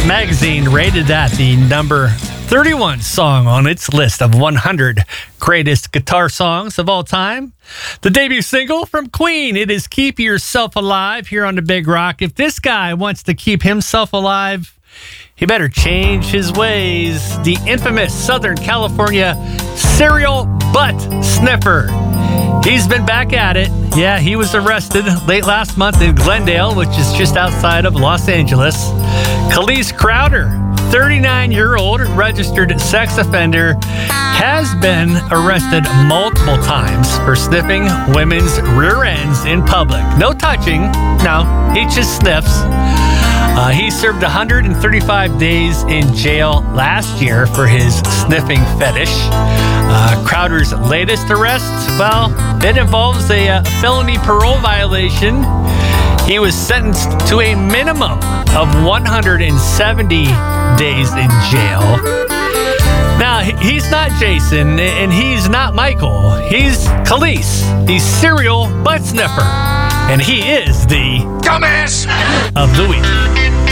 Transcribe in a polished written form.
Magazine rated that the number 31 song on its list of 100 greatest guitar songs of all time. The debut single from Queen, it is Keep Yourself Alive here on the Big Rock. If this guy wants to keep himself alive, he better change his ways. The infamous Southern California serial butt sniffer. He's been back at it. Yeah, he was arrested late last month in Glendale, which is just outside of Los Angeles. Khalees Crowder, 39-year-old registered sex offender, has been arrested multiple times for sniffing women's rear ends in public. No touching. No, he just sniffs. He served 135 days in jail last year for his sniffing fetish. Crowder's latest arrest, well, it involves a felony parole violation. He was sentenced to a minimum of 170 days in jail. Now, he's not Jason, and he's not Michael. He's Khalees, the serial butt sniffer. And he is the dumbass of the week.